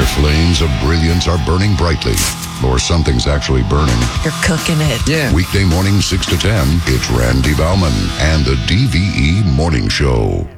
flames of brilliance are burning brightly, or something's actually burning. You're cooking it. Yeah. Weekday morning 6 to 10, it's Randy Bauman and the DVE Morning Show.